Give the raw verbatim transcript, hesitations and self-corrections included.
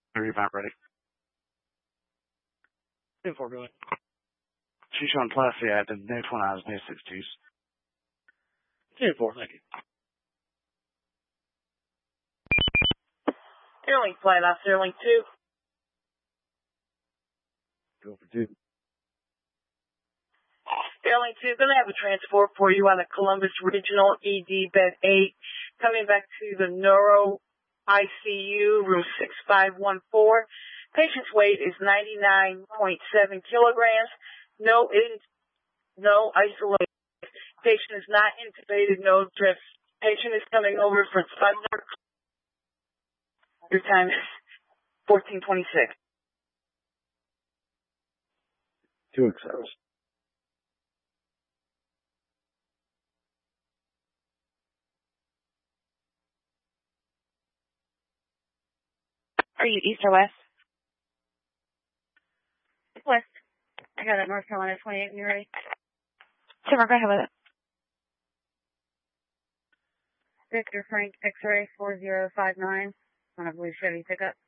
Rebound ready. ten four, go ahead. She's showing plus, yeah, the next one I was near six twos. ten four, thank you. Sterling flight off Sterling two. Go for two. Sterling two, going to have a transport for you on the Columbus Regional E D Bed eight, coming back to the Neuro I C U, room six five one four. Patient's weight is ninety-nine point seven kilograms. No in, no isolation. Patient is not intubated, no drips. Patient is coming over for Thunder. Your time is fourteen twenty-six. Two accepts. Are you east or west? West. I got it, North Carolina twenty-eight when you're ready. Timber, go ahead with it. Victor Frank X-ray four zero five nine on a blue Chevy pickup.